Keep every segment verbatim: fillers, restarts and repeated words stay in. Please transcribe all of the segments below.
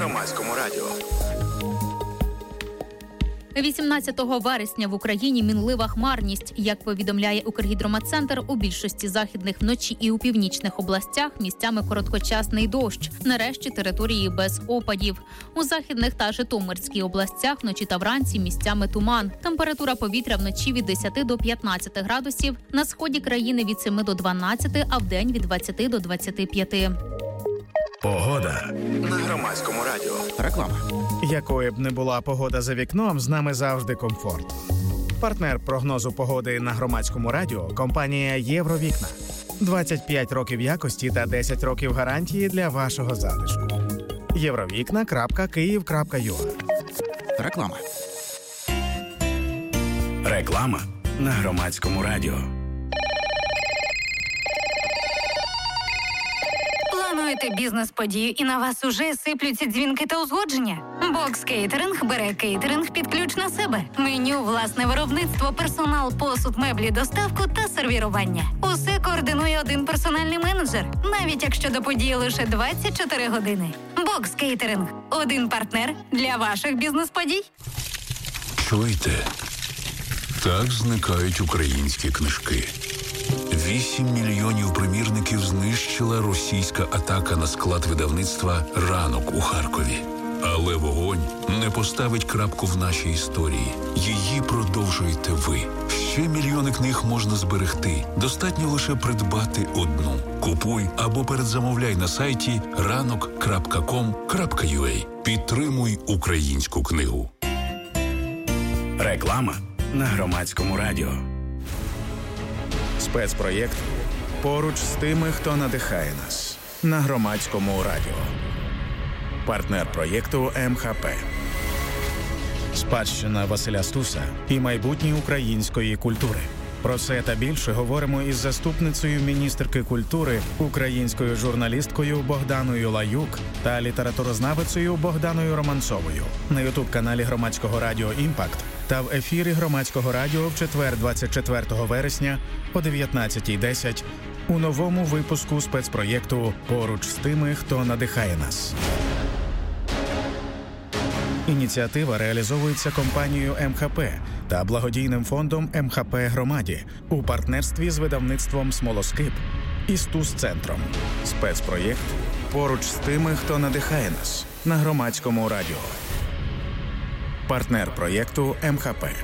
Громадському радіо. вісімнадцятого вересня в Україні мінлива хмарність. Як повідомляє Укргідрометцентр, у більшості західних вночі і у північних областях місцями короткочасний дощ. Нарешті території без опадів. У західних та Житомирській областях вночі та вранці місцями туман. Температура повітря вночі від десяти до п'ятнадцяти градусів, на сході країни від семи до дванадцяти, а вдень від двадцяти до двадцяти п'яти. Погода на Громадському радіо. Реклама. Якою б не була погода за вікном, з нами завжди комфорт. Партнер прогнозу погоди на Громадському радіо – компанія «Євровікна». двадцять п'ять років якості та десять років гарантії для вашого затишку. євровікна крапка київ крапка ю а. Реклама. Реклама на Громадському радіо. Плануєте бізнес-подію і на вас уже сиплються дзвінки та узгодження? Бокс Кейтеринг бере кейтеринг під ключ на себе. Меню, власне виробництво, персонал, посуд, меблі, доставку та сервірування. Усе координує один персональний менеджер, навіть якщо до події лише двадцять чотири години. Бокс Кейтеринг – один партнер для ваших бізнес-подій. Чуєте? Так зникають українські книжки. Вісім мільйонів примірників знищила російська атака на склад видавництва «Ранок» у Харкові. Але вогонь не поставить крапку в нашій історії. Її продовжуєте ви. Ще мільйони книг можна зберегти. Достатньо лише придбати одну. Купуй або передзамовляй на сайті ранок крапка ком крапка ю а. Підтримуй українську книгу. Реклама на Громадському радіо. Спецпроєкт «Поруч з тими, хто надихає нас» на Громадському радіо. Партнер проєкту ем ха пе. Спадщина Василя Стуса і майбутнє української культури. Про це та більше говоримо із заступницею міністерки культури, українською журналісткою Богданою Лаюк та літературознавицею Богданою Романцовою на ютуб-каналі Громадського радіо «Імпакт» та в ефірі Громадського радіо в четвер двадцять четвертого вересня о дев'ятнадцятій десять у новому випуску спецпроєкту «Поруч з тими, хто надихає нас». Ініціатива реалізовується компанією ем ха пе та благодійним фондом ем ха пе «Громаді» у партнерстві з видавництвом «Смолоскип» і Стус-центром. Спецпроєкт «Поруч з тими, хто надихає нас» на Громадському радіо. Партнер проєкту ем ха пе.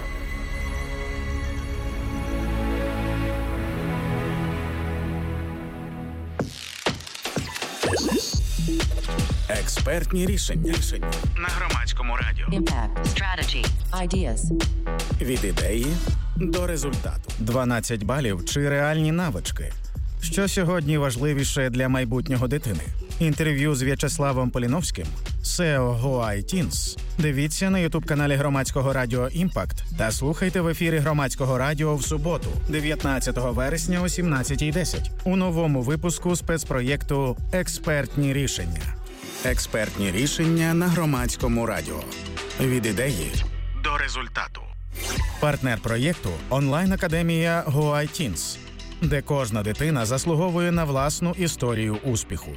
Експертні рішення. рішення на Громадському радіо. Impact. Strategy. Ideas. Від ідеї до результату. дванадцять балів чи реальні навички. Що сьогодні важливіше для майбутнього дитини? Інтерв'ю з В'ячеславом Поліновським, сео Гоай Тінс. Дивіться на ютуб-каналі Громадського радіо «Імпакт» та слухайте в ефірі Громадського радіо в суботу, дев'ятнадцятого вересня о сімнадцятій десять у новому випуску спецпроєкту «Експертні рішення». Експертні рішення на Громадському радіо. Від ідеї до результату. Партнер проєкту – онлайн-академія Гоай Тінс, де кожна дитина заслуговує на власну історію успіху.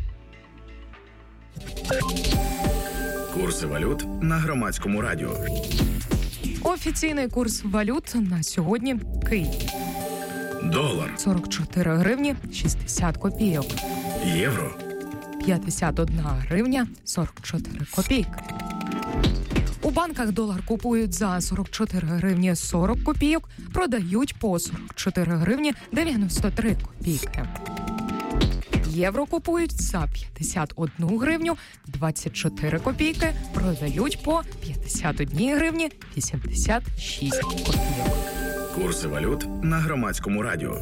Курси валют на Громадському радіо. Офіційний курс валют на сьогодні – Київ. Долар. сорок чотири гривні шістдесят копійок. Євро. п'ятдесят одна гривня сорок чотири копійки. У банках долар купують за сорок чотири гривні сорок копійок, продають по сорок чотири гривні дев'яносто три копійки. Євро купують за п'ятдесят одну гривню двадцять чотири копійки, продають по п'ятдесят одну гривні вісімдесят шість копійок. Курси валют на Громадському радіо.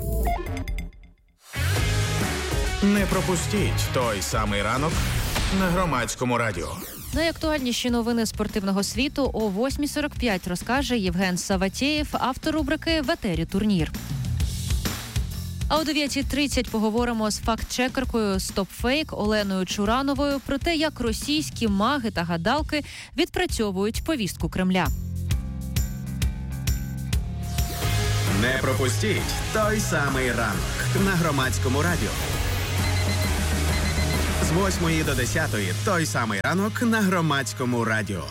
Не пропустіть той самий ранок на Громадському радіо. Найактуальніші новини спортивного світу о восьмій сорок п'ять розкаже Євген Саватєєв, автор рубрики «В етері турнір». А о дев'ятій тридцять поговоримо з факт-чекеркою «Стопфейк» Оленою Чурановою про те, як російські маги та гадалки відпрацьовують повістку Кремля. Не пропустіть той самий ранок на Громадському радіо. З восьмої до десятої той самий ранок на Громадському радіо.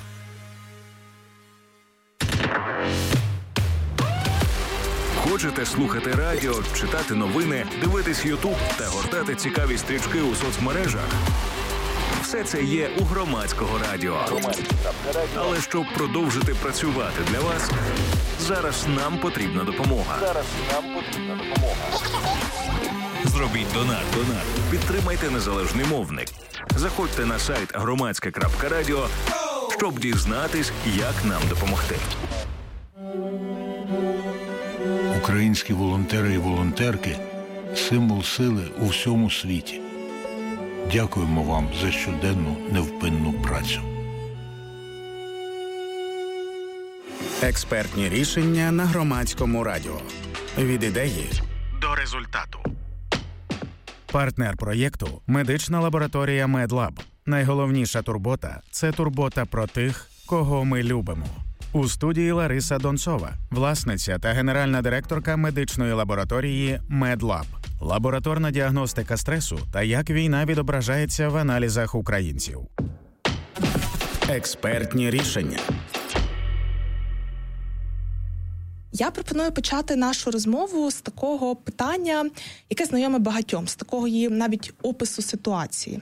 Хочете слухати радіо, читати новини, дивитись Ютуб та гортати цікаві стрічки у соцмережах? Все це є у Громадського радіо. Але щоб продовжити працювати для вас, зараз нам потрібна допомога. Зараз нам потрібна допомога. Зробіть донат. Донат. Підтримайте незалежний мовник. Заходьте на сайт громадське крапка радіо, щоб дізнатись, як нам допомогти. Українські волонтери і волонтерки – символ сили у всьому світі. Дякуємо вам за щоденну невпинну працю. Експертні рішення на Громадському радіо. Від ідеї до результату. Партнер проєкту – медична лабораторія MedLab. Найголовніша турбота – це турбота про тих, кого ми любимо. У студії Лариса Донцова, власниця та генеральна директорка медичної лабораторії MedLab. Лабораторна діагностика стресу та як війна відображається в аналізах українців. Експертні рішення. Я пропоную почати нашу розмову з такого питання, яке знайоме багатьом, з такого її навіть опису ситуації.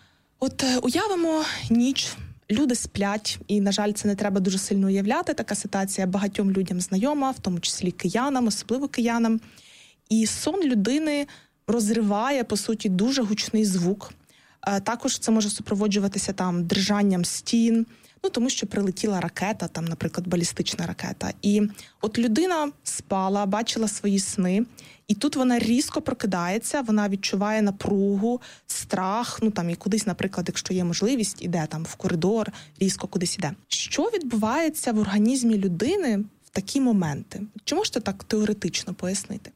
От уявимо ніч, люди сплять, і, на жаль, це не треба дуже сильно уявляти, така ситуація багатьом людям знайома, в тому числі киянам, особливо киянам. І сон людини розриває, по суті, дуже гучний звук. Також це може супроводжуватися там дрижанням стін, ну, тому що прилетіла ракета, там, наприклад, балістична ракета. І от людина спала, бачила свої сни, і тут вона різко прокидається, вона відчуває напругу, страх, ну, там, і кудись, наприклад, якщо є можливість, іде там в коридор, різко кудись іде. Що відбувається в організмі людини в такі моменти? Чи можете так теоретично пояснити?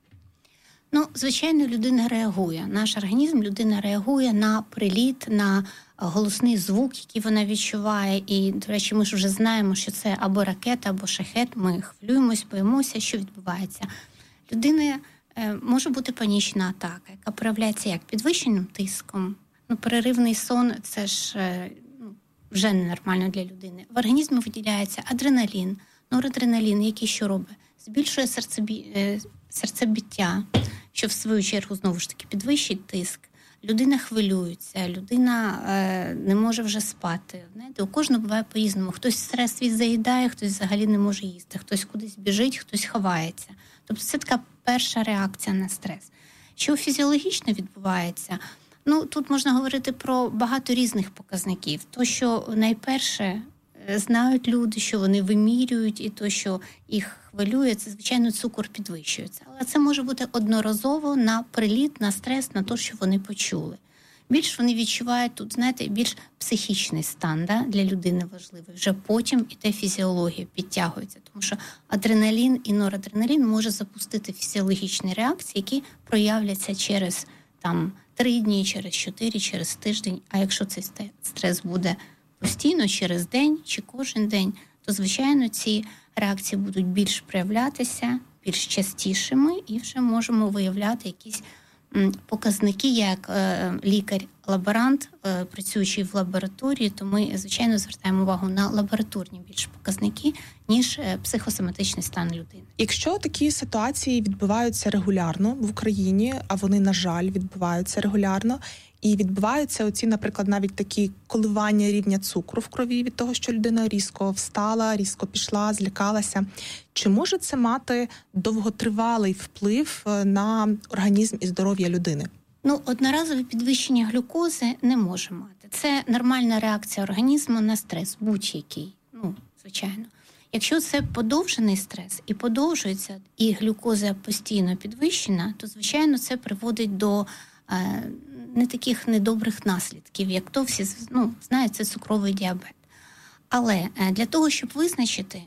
Ну, звичайно, людина реагує. Наш організм, людина реагує на приліт, на голосний звук, який вона відчуває. І, до речі, ми ж вже знаємо, що це або ракета, або шахет. Ми хвилюємось, боїмося, що відбувається. Людина е, може бути панічна атака, яка проявляється як підвищеним тиском. Ну, переривний сон – це ж е, вже ненормально для людини. В організмі виділяється адреналін, норадреналін, який що робить? Збільшує серцебі... е, серцебиття, що в свою чергу знову ж таки підвищить тиск. Людина хвилюється, людина е, не може вже спати. Знаєте, у кожного буває по-різному. Хтось стрес свій заїдає, хтось взагалі не може їсти, хтось кудись біжить, хтось ховається. Тобто це така перша реакція на стрес. Що фізіологічно відбувається? Ну, тут можна говорити про багато різних показників. То, що найперше знають люди, що вони вимірюють, і то, що їх хвилює, це, звичайно, цукор підвищується. Але це може бути одноразово на приліт, на стрес, на те, що вони почули. Більш вони відчувають тут, знаєте, більш психічний стан, да, для людини важливий. Вже потім іде фізіологія, підтягується. Тому що адреналін і норадреналін може запустити фізіологічні реакції, які проявляться через там, три дні, через чотири, через тиждень. А якщо цей стрес буде постійно, через день чи кожен день, то, звичайно, ці реакції будуть більш проявлятися, більш частішими, і вже можемо виявляти якісь м, показники, як е, лікар-лаборант, е, працюючий в лабораторії, то ми, звичайно, звертаємо увагу на лабораторні більш показники, ніж е, психосоматичний стан людини. Якщо такі ситуації відбуваються регулярно в Україні, а вони, на жаль, відбуваються регулярно, і відбуваються оці, наприклад, навіть такі коливання рівня цукру в крові від того, що людина різко встала, різко пішла, злякалася. Чи може це мати довготривалий вплив на організм і здоров'я людини? Ну, одноразове підвищення глюкози не може мати. Це нормальна реакція організму на стрес, будь-який, ну, звичайно. Якщо це подовжений стрес і подовжується, і глюкоза постійно підвищена, то, звичайно, це приводить до е, не таких недобрих наслідків, як то всі, ну, знають, це цукровий діабет. Але для того, щоб визначити,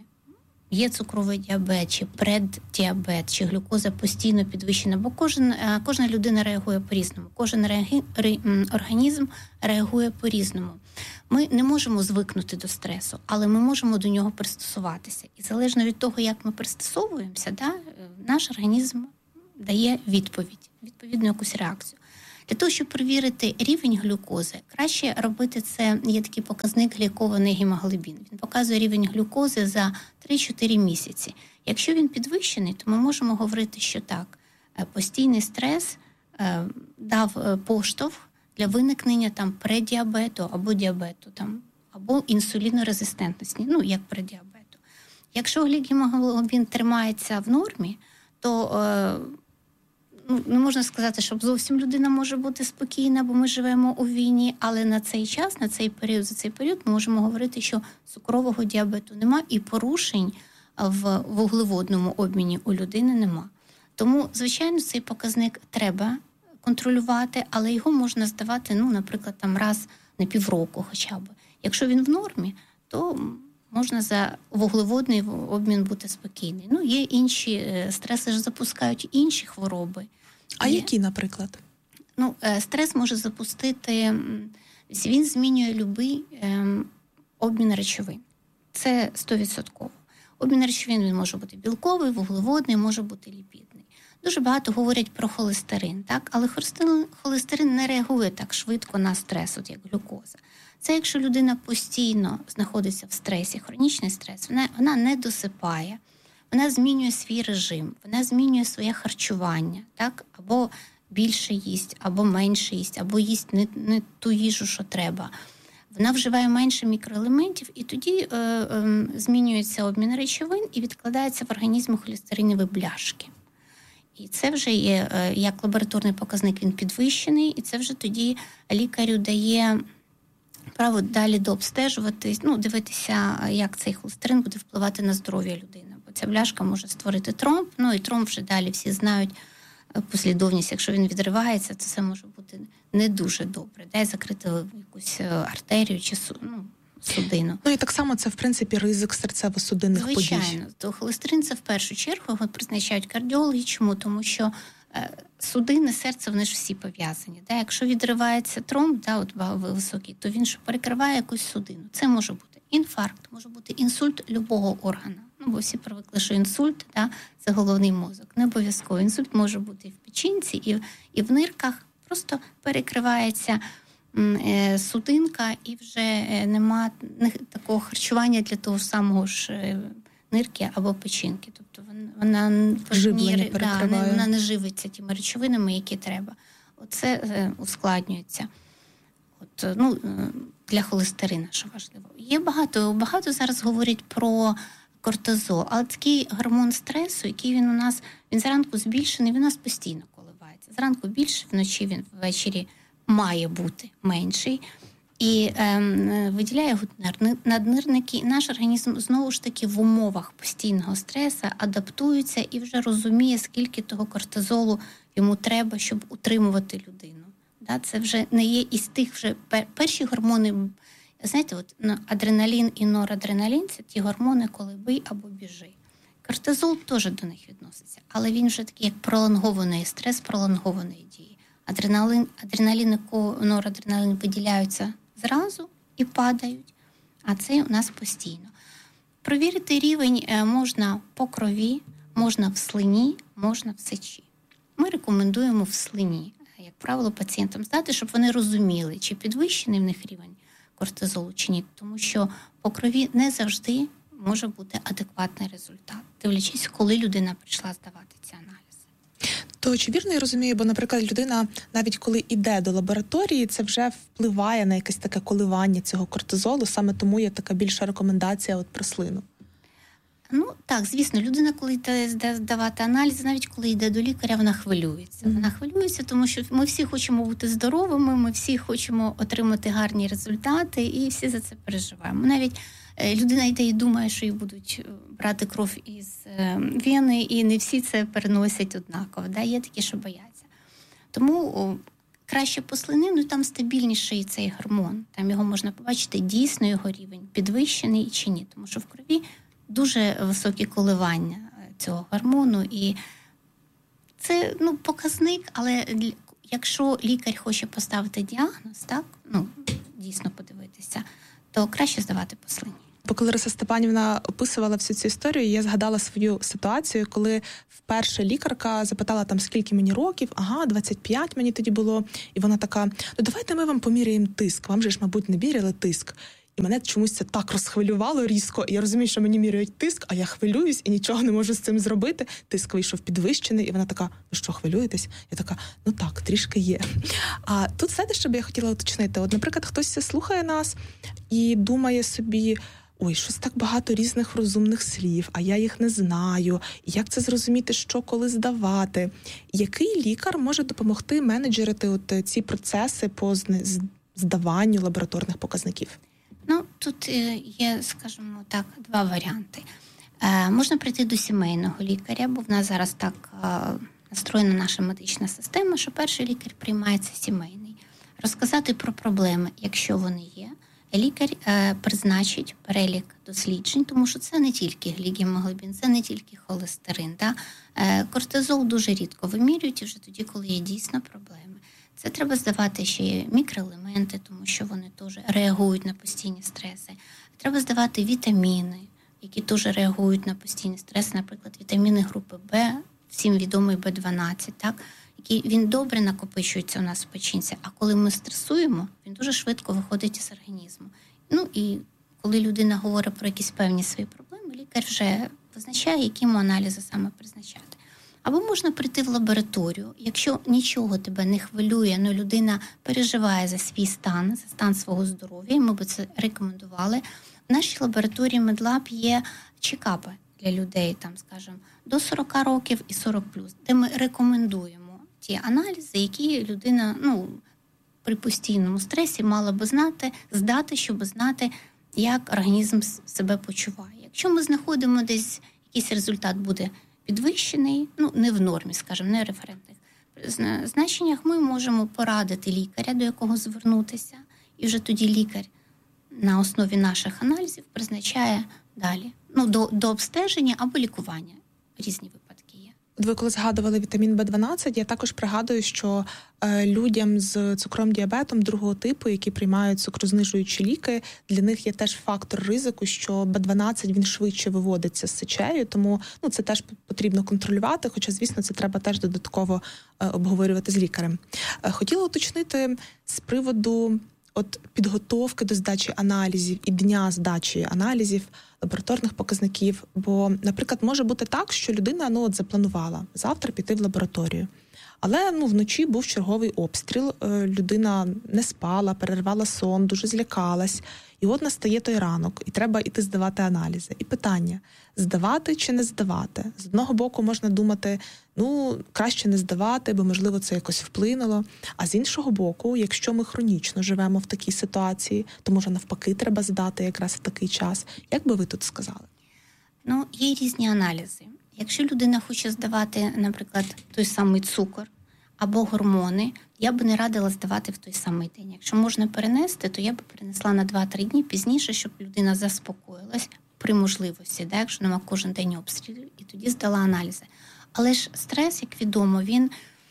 є цукровий діабет, чи преддіабет, чи глюкоза постійно підвищена, бо кожен, кожна людина реагує по-різному, кожен реагі... організм реагує по-різному. Ми не можемо звикнути до стресу, але ми можемо до нього пристосуватися. І залежно від того, як ми пристосовуємося, да, наш організм дає відповідь, відповідну якусь реакцію. Для того, щоб перевірити рівень глюкози, краще робити це, є такий показник глікований гемоглобін. Він показує рівень глюкози за три-чотири місяці. Якщо він підвищений, то ми можемо говорити, що так, постійний стрес е, дав поштовх для виникнення там преддіабету або діабету, там, або інсулінорезистентності, ну, як преддіабету. Якщо глікогемоглобін тримається в нормі, то е, ну, не можна сказати, що зовсім людина може бути спокійна, бо ми живемо у війні, але на цей час, на цей період, за цей період ми можемо говорити, що цукрового діабету нема і порушень в вуглеводному обміні у людини нема. Тому, звичайно, цей показник треба контролювати, але його можна здавати, ну, наприклад, там раз на півроку хоча б. Якщо він в нормі, то можна за вуглеводний обмін бути спокійний. Ну, є інші, стреси ж запускають інші хвороби. А є. Які, наприклад? Ну, стрес може запустити, він змінює любий ем, обмін речовин. Це сто відсотків. Обмін речовин він може бути білковий, вуглеводний, може бути ліпідний. Дуже багато говорять про холестерин, так? Але холестерин не реагує так швидко на стрес, от як глюкоза. Це якщо людина постійно знаходиться в стресі, хронічний стрес, вона, вона не досипає, вона змінює свій режим, вона змінює своє харчування, так? Або більше їсть, або менше їсть, або їсть не, не ту їжу, що треба. Вона вживає менше мікроелементів, і тоді е, е, змінюється обмін речовин і відкладається в організмі холестеринові бляшки. І це вже є, е, як лабораторний показник, він підвищений, і це вже тоді лікарю дає право далі дообстежувати, ну, дивитися, як цей холестерин буде впливати на здоров'я людини. Бо ця бляшка може створити тромб, ну і тромб вже далі всі знають послідовність. Якщо він відривається, то це може бути не дуже добре. Дай закрити якусь артерію чи ну, судину. Ну і так само це, в принципі, ризик серцево-судинних подій. Звичайно. То холестерин це в першу чергу його призначають кардіологи. Чому? Тому що судини, серце, вони ж всі пов'язані. Да? Якщо відривається тромб, да, от високий, то він ж перекриває якусь судину. Це може бути інфаркт, може бути інсульт любого органу. Ну, бо всі привикли, що інсульт, да, це головний мозок. Не обов'язково. Інсульт може бути і в печінці, і, і в нирках. Просто перекривається е, судинка, і вже е, нема не, такого харчування для того самого ж е, нирки або печінки. Тобто вона, Живлення да, не, вона не живиться тими речовинами, які треба. Оце е, ускладнюється. От, ну, для холестерина, що важливо. Є багато, багато зараз говорять про кортизол, але такий гормон стресу, який він у нас, він зранку збільшений, він у нас постійно коливається. Зранку більше, вночі він ввечері має бути менший. І ем, виділяє наднирники. Наш організм знову ж таки в умовах постійного стресу адаптується і вже розуміє, скільки того кортизолу йому треба, щоб утримувати людину. Да, це вже не є із тих вже перші гормони. Знаєте, от адреналін і норадреналін – це ті гормони, коли бий або біжи. Кортизол теж до них відноситься, але він вже такий, як пролонгований стрес, пролонгованої дії. Адреналін, адреналін і норадреналін виділяються зразу і падають, а це у нас постійно. Провірити рівень можна по крові, можна в слині, можна в сечі. Ми рекомендуємо в слині, як правило, пацієнтам здати, щоб вони розуміли, чи підвищений в них рівень кортизолу чи ні, тому що по крові не завжди може бути адекватний результат, дивлячись, коли людина прийшла здавати ці аналізи. То чи вірно я розумію, бо, наприклад, людина, навіть коли йде до лабораторії, це вже впливає на якесь таке коливання цього кортизолу, саме тому є така більша рекомендація от про слину? Ну, так, звісно, людина, коли йде здавати аналізи, навіть коли йде до лікаря, вона хвилюється. Вона хвилюється, тому що ми всі хочемо бути здоровими, ми всі хочемо отримати гарні результати, і всі за це переживаємо. Навіть людина йде і думає, що їй будуть брати кров із вени, і не всі це переносять однаково. Да? Є такі, що бояться. Тому о, краще по слини, ну там стабільніший цей гормон. Там його можна побачити, дійсно його рівень підвищений чи ні. Тому що в крові дуже високі коливання цього гормону, і це, ну, показник, але якщо лікар хоче поставити діагноз, так, ну, дійсно подивитися, то краще здавати по слині. Поки Лариса Степанівна описувала всю цю історію, я згадала свою ситуацію, коли вперше лікарка запитала там, скільки мені років, ага, двадцять п'ять мені тоді було, і вона така, ну давайте ми вам поміряємо тиск, вам же ж, мабуть, не міряли тиск. І мене чомусь це так розхвилювало різко, і я розумію, що мені міряють тиск, а я хвилююсь і нічого не можу з цим зробити. Тиск вийшов підвищений, і вона така, ви що, хвилюєтесь? Я така, ну так, трішки є. А тут все те, що б я хотіла уточнити. От, наприклад, хтось слухає нас і думає собі, ой, щось так багато різних розумних слів, а я їх не знаю. Як це зрозуміти, що коли здавати? Який лікар може допомогти менеджерити от ці процеси по здаванню лабораторних показників? Ну, тут є, скажімо так, два варіанти. Е, можна прийти до сімейного лікаря, бо в нас зараз так е, настроєна наша медична система, що перший лікар приймається сімейний. Розказати про проблеми, якщо вони є. Лікар е, призначить перелік досліджень, тому що це не тільки глігемоглобін, це не тільки холестерин. Да? Е, кортизол дуже рідко вимірюють, і вже тоді, коли є дійсно проблеми. Це треба здавати ще мікроелементи, тому що вони теж реагують на постійні стреси. Треба здавати вітаміни, які теж реагують на постійні стреси, наприклад, вітаміни групи Б, всім відомий Б дванадцять, так? Який він добре накопичується у нас в печінці, а коли ми стресуємо, він дуже швидко виходить із організму. Ну і коли людина говорить про якісь певні свої проблеми, лікар вже визначає, які йому аналізи саме призначати. Або можна прийти в лабораторію, якщо нічого тебе не хвилює, але людина переживає за свій стан, за стан свого здоров'я, і ми би це рекомендували. В нашій лабораторії Медлаб є чекапи для людей, там, скажімо, до сорок років і сорок плюс, де ми рекомендуємо ті аналізи, які людина, ну, при постійному стресі мала би знати, здати, щоб знати, як організм себе почуває. Якщо ми знаходимо десь якийсь результат буде підвищений, ну, не в нормі, скажімо, не в референтних значеннях, ми можемо порадити лікаря, до якого звернутися, і вже тоді лікар на основі наших аналізів призначає далі, ну, до, до обстеження або лікування. Різні випадки є. Ви коли згадували вітамін Б дванадцять, я також пригадую, що е, людям з цукровим діабетом другого типу, які приймають цукрознижуючі ліки, для них є теж фактор ризику, що Б дванадцять він швидше виводиться з сечею, тому ну, це теж потрібно контролювати, хоча, звісно, це треба теж додатково е, обговорювати з лікарем. Е, хотіла уточнити з приводу от підготовки до здачі аналізів і дня здачі аналізів, лабораторних показників. Бо, наприклад, може бути так, що людина ну, от запланувала завтра піти в лабораторію. Але ну, вночі був черговий обстріл, людина не спала, перервала сон, дуже злякалась. І от настає той ранок, і треба йти здавати аналізи. І питання, здавати чи не здавати? З одного боку можна думати, ну, краще не здавати, бо, можливо, це якось вплинуло. А з іншого боку, якщо ми хронічно живемо в такій ситуації, то, може, навпаки, треба здати якраз в такий час. Як би ви тут сказали? Ну, є різні аналізи. Якщо людина хоче здавати, наприклад, той самий цукор або гормони, я б не радила здавати в той самий день. Якщо можна перенести, то я б перенесла на два-три дні пізніше, щоб людина заспокоїлась при можливості, да, якщо нема кожен день обстрілів, і тоді здала аналізи. Але ж стрес, як відомо, він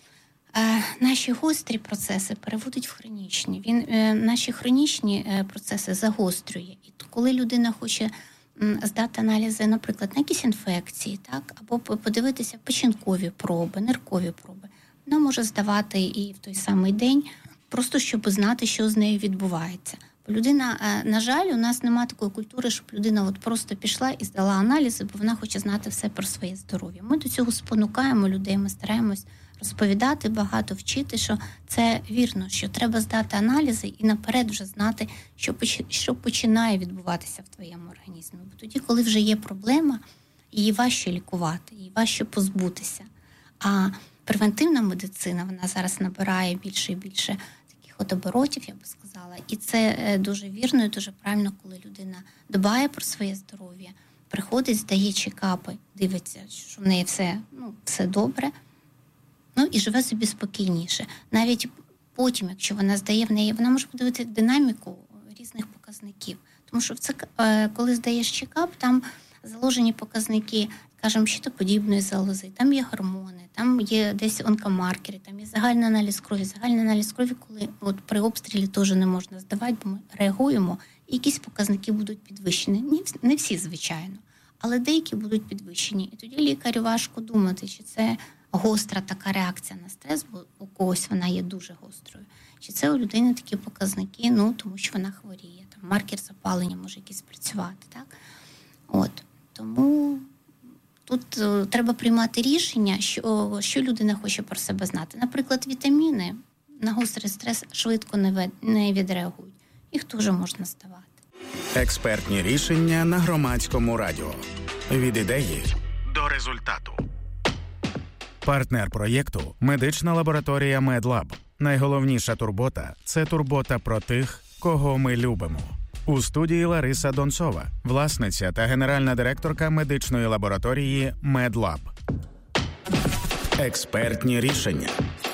е, наші гострі процеси переводить в хронічні. Він е, наші хронічні е, процеси загострює. І коли людина хоче здати аналізи, наприклад, на якісь інфекції, так, або подивитися печінкові проби, ниркові проби, вона може здавати і в той самий день, просто щоб знати, що з нею відбувається. Бо людина, на жаль, у нас немає такої культури, щоб людина от просто пішла і здала аналізи, бо вона хоче знати все про своє здоров'я. Ми до цього спонукаємо людей, ми стараємось розповідати багато, вчити, що це вірно, що треба здати аналізи і наперед вже знати, що, що починає відбуватися в твоєму організмі. Бо тоді, коли вже є проблема, її важче лікувати, її важче позбутися. А превентивна медицина, вона зараз набирає більше і більше таких от оборотів, я би сказала. І це дуже вірно і дуже правильно, коли людина дбає про своє здоров'я, приходить, здає чекапи, дивиться, що в неї все, ну, все добре, ну і живе собі спокійніше. Навіть потім, якщо вона здає в неї, вона може подивитися динаміку різних показників. Тому що це, коли здаєш чекап, там заложені показники, скажімо, щитоподібної залози, там є гормони, там є десь онкомаркери, там є загальний аналіз крові. Загальний аналіз крові, коли от при обстрілі теж не можна здавати, бо ми реагуємо, і якісь показники будуть підвищені. Не, не всі, звичайно, але деякі будуть підвищені. І тоді лікарю важко думати, чи це гостра така реакція на стрес, бо у когось вона є дуже гострою. Чи це у людини такі показники, ну, тому що вона хворіє. Там маркер запалення може якийсь працювати, так? От. Тому тут е, треба приймати рішення, що, що людина хоче про себе знати. Наприклад, вітаміни на гострий стрес швидко не, вед, не відреагують. Їх теж можна здавати. Експертні рішення на Громадському радіо. Від ідеї до результату. Партнер проєкту – медична лабораторія MedLab. Найголовніша турбота – це турбота про тих, кого ми любимо. У студії Лариса Донцова, власниця та генеральна директорка медичної лабораторії MedLab. Експертні рішення.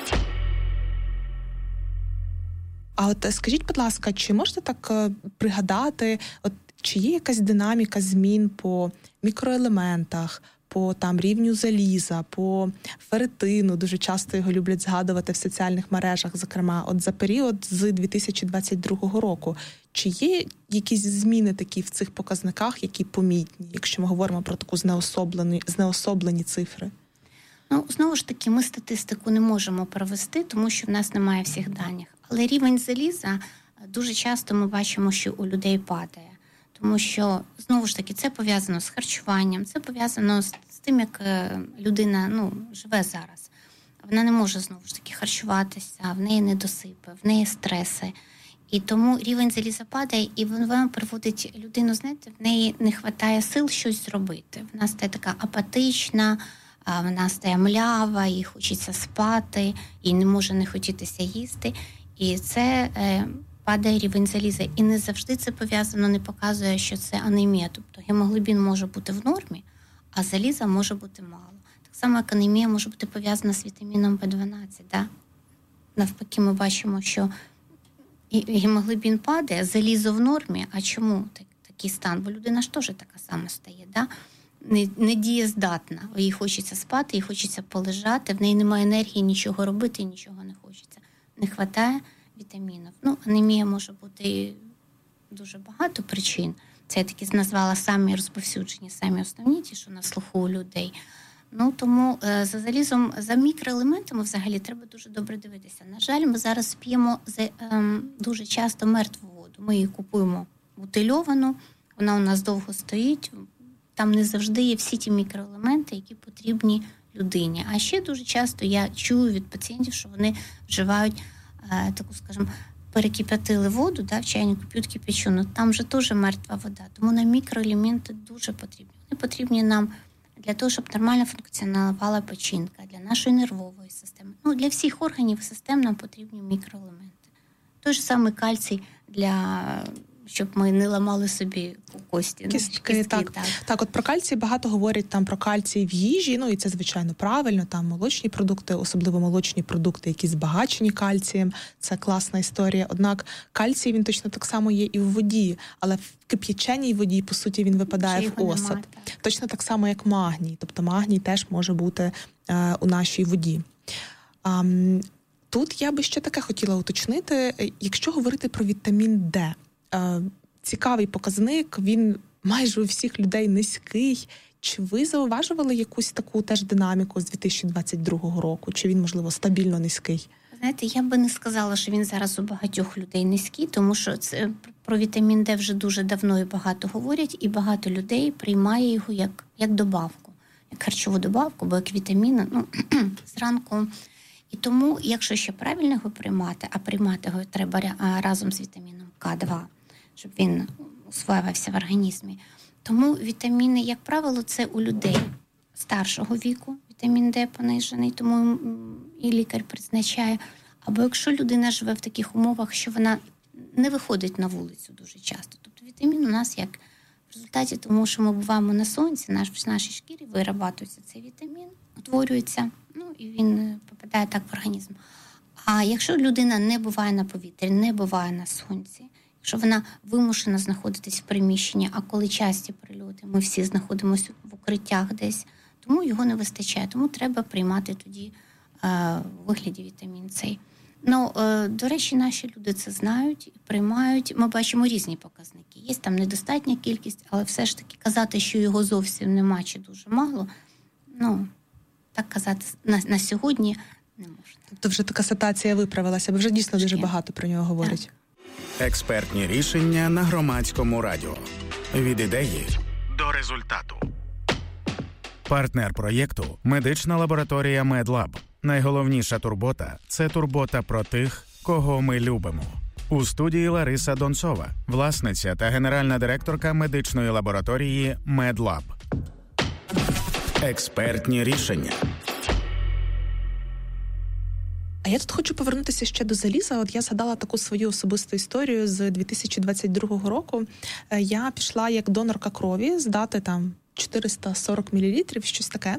А от скажіть, будь ласка, чи можете так пригадати, от чи є якась динаміка змін по мікроелементах, по там рівню заліза, по ферритину, дуже часто його люблять згадувати в соціальних мережах, зокрема, от за період з дві тисячі двадцять другого року. Чи є якісь зміни такі в цих показниках, які помітні, якщо ми говоримо про таку знеособлені, знеособлені цифри? Ну, знову ж таки, ми статистику не можемо провести, тому що в нас немає всіх даних. Але рівень заліза дуже часто ми бачимо, що у людей падає. Тому що, знову ж таки, це пов'язано з харчуванням, це пов'язано з, з тим, як людина ну, живе зараз. Вона не може, знову ж таки, харчуватися, в неї недосипи, в неї стреси. І тому рівень заліза падає, і воно приводить людину, знаєте, в неї не вистачає сил щось зробити. Вона стає така апатична, вона стає млява, їй хочеться спати, їй не може не хотітися їсти. І це е, падає рівень заліза. І не завжди це пов'язано, не показує, що це анемія. Тобто гемоглобін може бути в нормі, а заліза може бути мало. Так само, як анемія може бути пов'язана з вітаміном Б дванадцять. Да? Навпаки, ми бачимо, що гемоглобін падає, залізо в нормі. А чому такий стан? Бо людина ж теж така сама стає, да? Не, не дієздатна. Їй хочеться спати, їй хочеться полежати, в неї немає енергії нічого робити, нічого не хочеться. Не вистачає вітамінів. Ну, анемія може бути дуже багато причин. Це я таки назвала самі розповсюджені, самі основні, ті, що на слуху у людей. Ну, тому е, за залізом, за мікроелементами взагалі треба дуже добре дивитися. На жаль, ми зараз п'ємо за, е, дуже часто мертву воду. Ми її купуємо бутильовану, вона у нас довго стоїть, там не завжди є всі ті мікроелементи, які потрібні людині. А ще дуже часто я чую від пацієнтів, що вони вживають е, таку, скажімо, перекип'ятили воду, да, в чайнику п'ють кипячену, там же теж мертва вода. Тому нам мікроелементи дуже потрібні. Вони потрібні нам для того, щоб нормально функціонувала печінка, для нашої нервової системи. Ну, для всіх органів і систем нам потрібні мікроелементи. Той ж самий кальцій для... щоб ми не ламали собі кості. Кістки, кістки так. Так. так, от про кальцій багато говорять там про кальцій в їжі, ну і це, звичайно, правильно, там молочні продукти, особливо молочні продукти, які збагачені кальцієм, це класна історія. Однак кальцій, він точно так само є і в воді, але в кип'яченій воді, по суті, він випадає в осад. Нема, так. Точно так само, як магній, тобто магній теж може бути е, у нашій воді. А, тут я би ще таке хотіла уточнити, якщо говорити про вітамін Д, цікавий показник, він майже у всіх людей низький. Чи ви зауважували якусь таку теж динаміку з дві тисячі двадцять другого року? Чи він, можливо, стабільно низький? Знаєте, я би не сказала, що він зараз у багатьох людей низький, тому що це, про вітамін Д вже дуже давно і багато говорять, і багато людей приймає його як, як добавку, як харчову добавку, бо як вітаміна, ну, зранку. І тому, якщо ще правильно його приймати, а приймати його треба разом з вітаміном К два, щоб він усвоювався в організмі. Тому вітаміни, як правило, це у людей старшого віку, вітамін Д понижений, тому і лікар призначає. Або якщо людина живе в таких умовах, що вона не виходить на вулицю дуже часто. Тобто вітамін у нас як в результаті тому, що ми буваємо на сонці, наш, в нашій шкірі вирабатується цей вітамін, утворюється, ну і він попадає так в організм. А якщо людина не буває на повітрі, не буває на сонці, якщо вона вимушена знаходитись в приміщенні, а коли часті прильоти, ми всі знаходимося в укриттях десь, Тому його не вистачає, тому треба приймати тоді е, у вигляді вітамін С. Ну, е, до речі, наші люди це знають, приймають. Ми бачимо різні показники. Є там недостатня кількість, але все ж таки казати, що його зовсім нема чи дуже мало, ну, так казати на, на сьогодні не можна. Тобто вже така ситуація виправилася, бо вже дійсно дуже багато про нього говорять. Так. Експертні рішення на Громадському радіо. Від ідеї до результату. Партнер проєкту – медична лабораторія Медлаб. Найголовніша турбота – це турбота про тих, кого ми любимо. У студії Лариса Донцова, власниця та генеральна директорка медичної лабораторії Медлаб. Експертні рішення. А я тут хочу повернутися ще до заліза. От я згадала таку свою особисту історію з дві тисячі двадцять другого року. Я пішла як донорка крові здати там чотириста сорок мілілітрів, щось таке.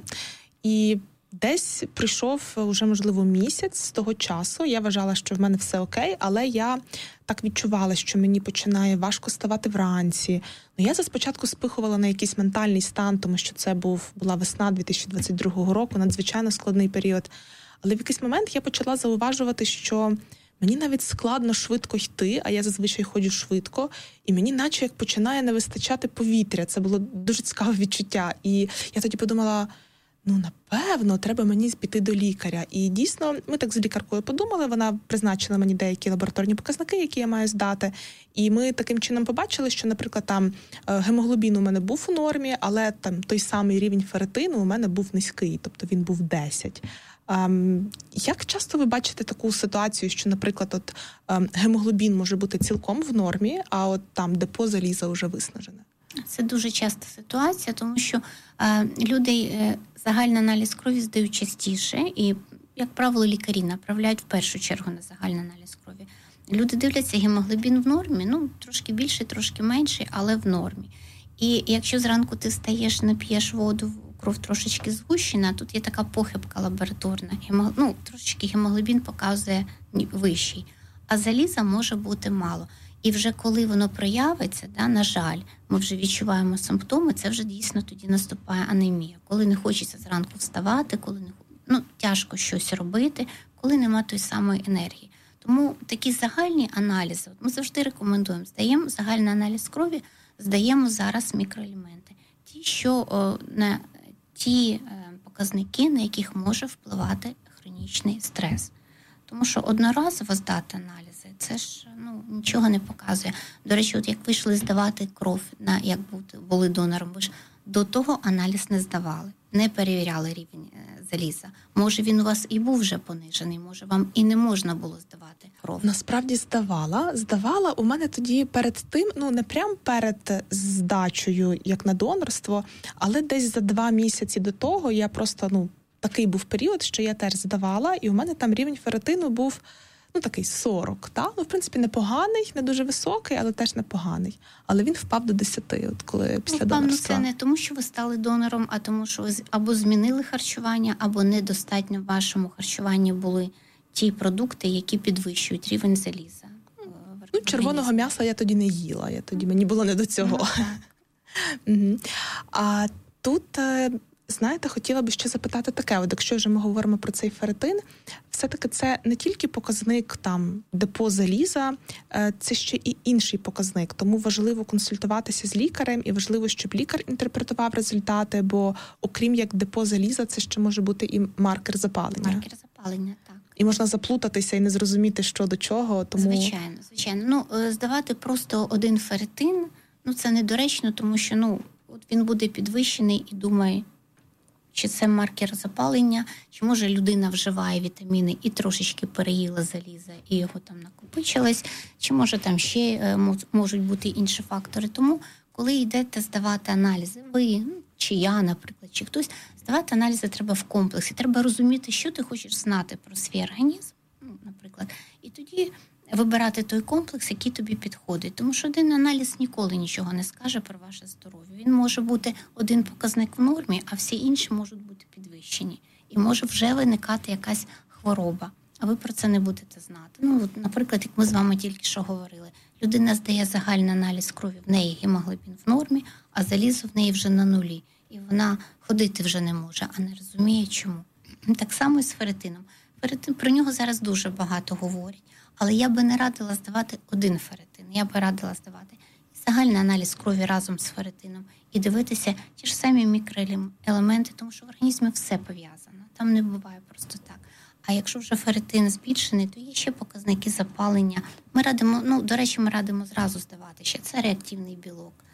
І десь прийшов уже, можливо, місяць з того часу. Я вважала, що в мене все окей, але я так відчувала, що мені починає важко ставати вранці. Ну, я спочатку спихувала на якийсь ментальний стан, тому що це був, була весна дві тисячі двадцять другого року, надзвичайно складний період. Але в якийсь момент я почала зауважувати, що мені навіть складно швидко йти, а я зазвичай ходжу швидко, і мені наче як починає не вистачати повітря. Це було дуже цікаве відчуття. І я тоді подумала, ну, напевно, треба мені піти до лікаря. І дійсно, ми так з лікаркою подумали, вона призначила мені деякі лабораторні показники, які я маю здати. І ми таким чином побачили, що, наприклад, там гемоглобін у мене був у нормі, але там той самий рівень ферритину у мене був низький, тобто він був десять. Um, як часто ви бачите таку ситуацію, що, наприклад, от um, гемоглобін може бути цілком в нормі, а от там депо заліза вже виснажене? Це дуже часта ситуація, тому що е, люди е, загальний аналіз крові здають частіше і, як правило, лікарі направляють в першу чергу на загальний аналіз крові. Люди дивляться, гемоглобін в нормі, ну, трошки більший, трошки менший, але в нормі. І якщо зранку ти встаєш, не п'єш воду, кров трошечки згущена, тут є така похибка лабораторна. Гемо... Ну, трошечки гемоглобін показує вищий, а заліза може бути мало. І вже коли воно проявиться, да, на жаль, ми вже відчуваємо симптоми, це вже дійсно тоді наступає анемія. Коли не хочеться зранку вставати, коли не ну, тяжко щось робити, коли немає тої самої енергії. Тому такі загальні аналізи, от ми завжди рекомендуємо, здаємо загальний аналіз крові, здаємо зараз мікроелементи. Ті, що о, на ті е, показники, на яких може впливати хронічний стрес. Тому що одноразово здати аналізи, це ж ну, нічого не показує. До речі, от як ви йшли здавати кров, на як були донором, ви ж до того аналіз не здавали, не перевіряли рівень е, заліза. Може, він у вас і був вже понижений, може, вам і не можна було здавати кров. Насправді здавала. Здавала у мене тоді перед тим, ну не прям перед здачею, як на донорство, але десь за два місяці до того я просто, ну, такий був період, що я теж здавала, і у мене там рівень ферритину був, ну, такий сорок, та? Ну, в принципі, непоганий, не дуже високий, але теж непоганий. Але він впав до десяти, от коли після ну, донорства. Це не тому, що ви стали донором, а тому, що ви або змінили харчування, або недостатньо в вашому харчуванні були ті продукти, які підвищують рівень заліза. Ну, червоного м'яса я тоді не їла, я тоді, мені було не до цього. Ну, угу. А тут... Знаєте, хотіла би ще запитати таке, от якщо вже ми говоримо про цей ферритин, все-таки це не тільки показник там депо заліза, це ще і інший показник. Тому важливо консультуватися з лікарем і важливо, щоб лікар інтерпретував результати, бо окрім як депо заліза, це ще може бути і маркер запалення. Маркер запалення, так. І можна заплутатися і не зрозуміти, що до чого. Тому... Звичайно, звичайно. Ну, здавати просто один ферритин, ну це недоречно, тому що ну, от він буде підвищений і думає, чи це маркер запалення, чи може людина вживає вітаміни і трошечки переїла заліза, і його там накопичилось, чи може там ще можуть бути інші фактори. Тому, коли йдете здавати аналізи, ви, чи я, наприклад, чи хтось, здавати аналізи треба в комплексі. Треба розуміти, що ти хочеш знати про свій організм, ну, наприклад, і тоді вибирати той комплекс, який тобі підходить. Тому що один аналіз ніколи нічого не скаже про ваше здоров'я. Він може бути один показник в нормі, а всі інші можуть бути підвищені. І може вже виникати якась хвороба, а ви про це не будете знати. Ну, от, наприклад, як ми з вами тільки що говорили, людина здає загальний аналіз крові, в неї гемоглобін в нормі, а залізо в неї вже на нулі. і вона ходити вже не може, а не розуміє, чому. Так само і з ферритином. Ферритин, про нього зараз дуже багато говорять, але я би не радила здавати один ферритин. Я би радила здавати загальний аналіз крові разом з ферритином і дивитися ті ж самі мікроелементи, тому що в організмі все пов'язано. Там не буває просто так. А якщо вже ферритин збільшений, то є ще показники запалення. Ми радимо, ну, до речі, ми радимо зразу здавати ще. Це реактивний білок.